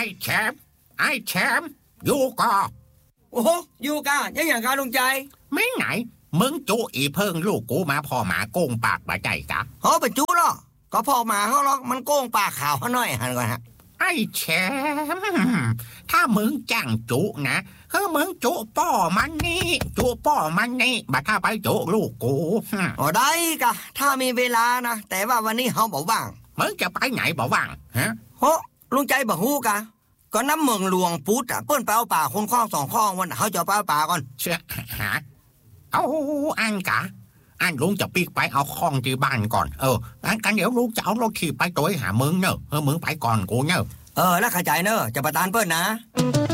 แชมป์อยู่ก่อโอ้โหอยู่กะยังอย่างการลุงใจไม่ไหนมึงจูอีเพิ่งลูกกูมาพ่อหมาโกงปากบาใจกะเฮาไปจูหรอก็พ่อหมาเฮาหรอกมันโกงปากขาวเฮาหน่อยหันก่อนฮะไอ้แชมป์ถ้ามึงจ้างจุนะมึงจุป้อมันนี่จุป้อมันนี่บัดถ้าไปจุลูกกูอ๋อได้กะถ้ามีเวลานะแต่ว่าวันนี้เฮาบ่ว่างมึงจะไปไหนบ่ว่างโหลุงใจบ่ฮู้กะก็น้ำเมืองหลวงพุทธเปิ้นไปเอาป่าคนคลอง2คลองวันเฮาจะไปเอาป่าก่อนเชื่อหาเอาอันกะอันลุงจะปีกไปเอาคลองที่บ้านก่อนอันกันเดี๋ยวลุงจะเอารถขี่ไปตัวหามึงเนอะมึงไปก่อนกูเนอะแล้วเข้าใจเนอะจะประทานเปิ้นนะ